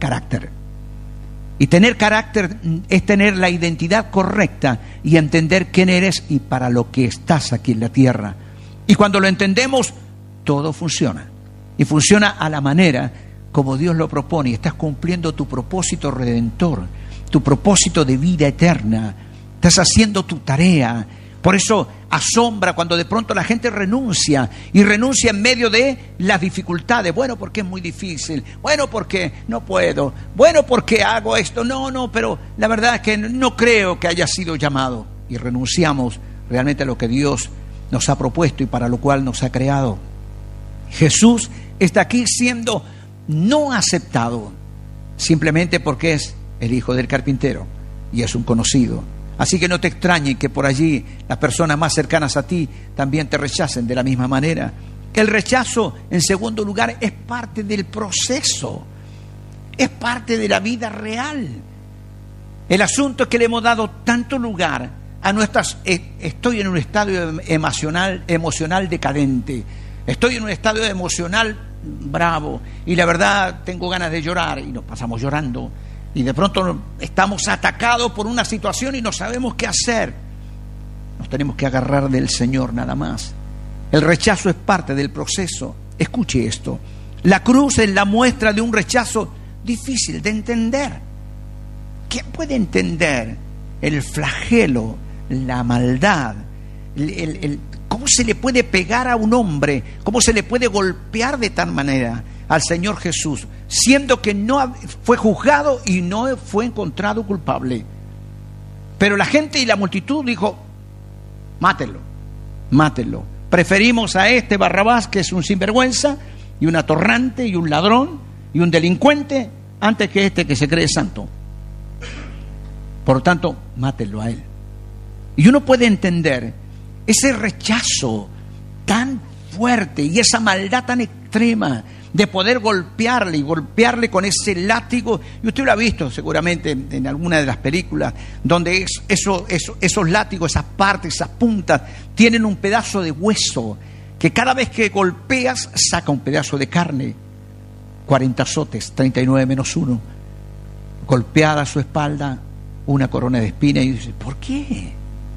carácter. Y tener carácter es tener la identidad correcta y entender quién eres y para lo que estás aquí en la tierra. Y cuando lo entendemos, todo funciona. Y funciona a la manera como Dios lo propone. Y estás cumpliendo tu propósito redentor, tu propósito de vida eterna. Estás haciendo tu tarea. Por eso asombra cuando de pronto la gente renuncia, y renuncia en medio de las dificultades. Bueno, porque es muy difícil. Bueno, porque no puedo. Bueno, porque hago esto. No, pero la verdad es que no creo que haya sido llamado. Y renunciamos realmente a lo que Dios nos ha propuesto y para lo cual nos ha creado. Jesús está aquí siendo no aceptado simplemente porque es el hijo del carpintero y es un conocido. Así que no te extrañe que por allí las personas más cercanas a ti también te rechacen de la misma manera. El rechazo, en segundo lugar, es parte del proceso, es parte de la vida real. El asunto es que le hemos dado tanto lugar a nuestras... Estoy en un estado emocional decadente, estoy en un estado emocional bravo y la verdad tengo ganas de llorar, y nos pasamos llorando. Y de pronto estamos atacados por una situación y no sabemos qué hacer. Nos tenemos que agarrar del Señor nada más. El rechazo es parte del proceso. Escuche esto. La cruz es la muestra de un rechazo difícil de entender. ¿Quién puede entender el flagelo, la maldad, cómo se le puede pegar a un hombre, cómo se le puede golpear de tal manera al Señor Jesús, siendo que no fue juzgado y no fue encontrado culpable? Pero la gente y la multitud dijo: mátelo, mátelo. Preferimos a este Barrabás, que es un sinvergüenza y un atorrante y un ladrón y un delincuente, antes que este que se cree santo. Por lo tanto, mátenlo a él. Y uno puede entender ese rechazo tan fuerte y esa maldad tan extrema de poder golpearle y golpearle con ese látigo. Y usted lo ha visto seguramente en alguna de las películas, donde esos látigos, esas partes, esas puntas, tienen un pedazo de hueso que cada vez que golpeas saca un pedazo de carne. 40 azotes, 39 menos 1. Golpeada su espalda, una corona de espinas, y dice: ¿por qué?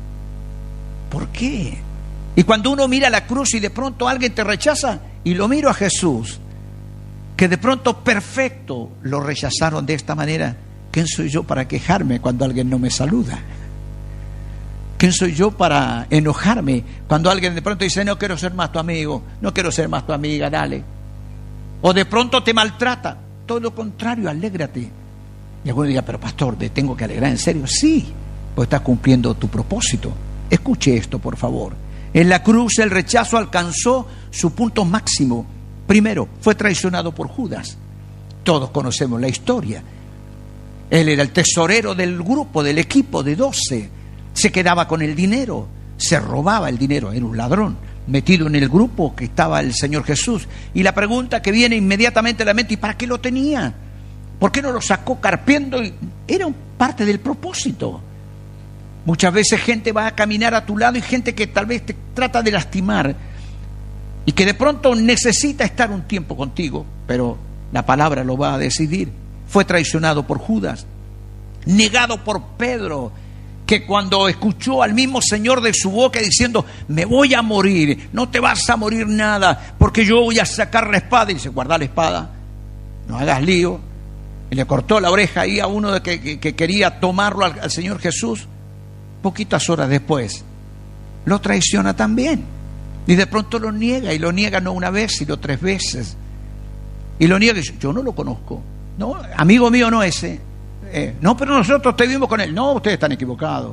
¿Por qué? Y cuando uno mira la cruz y de pronto alguien te rechaza, y lo miro a Jesús, que de pronto perfecto lo rechazaron de esta manera, ¿quién soy yo para quejarme cuando alguien no me saluda? ¿Quién soy yo para enojarme cuando alguien de pronto dice: no quiero ser más tu amigo, no quiero ser más tu amiga, dale? O de pronto te maltrata. Todo lo contrario, alégrate. Y alguno diga: pero pastor, ¿te tengo que alegrar en serio? Sí, pues estás cumpliendo tu propósito. Escuche esto, por favor. En la cruz el rechazo alcanzó su punto máximo. Primero, fue traicionado por Judas. Todos conocemos la historia. Él era el tesorero del grupo, del equipo de 12. Se quedaba con el dinero, se robaba el dinero, era un ladrón metido en el grupo que estaba el Señor Jesús. Y la pregunta que viene inmediatamente a la mente: ¿y para qué lo tenía? ¿Por qué no lo sacó carpiendo? Era parte del propósito. Muchas veces gente va a caminar a tu lado y gente que tal vez te trata de lastimar y que de pronto necesita estar un tiempo contigo, pero la palabra lo va a decidir. Fue traicionado por Judas, negado por Pedro, que cuando escuchó al mismo Señor de su boca diciendo: me voy a morir, no te vas a morir nada, porque yo voy a sacar la espada, y dice: guarda la espada, no hagas lío. Y le cortó la oreja ahí a uno que quería tomarlo al Señor Jesús. Poquitas horas después lo traiciona también, y de pronto lo niega, y lo niega no una vez sino 3 veces, y lo niega y dice: yo no lo conozco, no, amigo mío no ese, no, pero nosotros te vimos con él. No, ustedes están equivocados.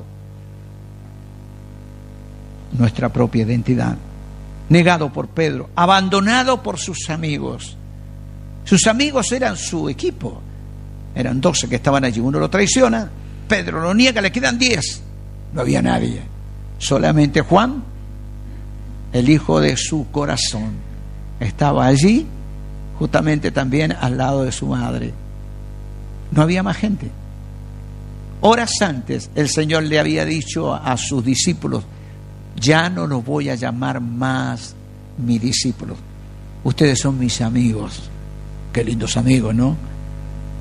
Nuestra propia identidad. Negado por Pedro, abandonado por sus amigos. Sus amigos eran su equipo, eran 12 que estaban allí. Uno lo traiciona, Pedro lo niega, le quedan 10. No había nadie, solamente Juan, el hijo de su corazón, estaba allí, justamente también al lado de su madre. No había más gente. Horas antes el Señor le había dicho a sus discípulos: ya no los voy a llamar más mis discípulos, ustedes son mis amigos. Qué lindos amigos, ¿no?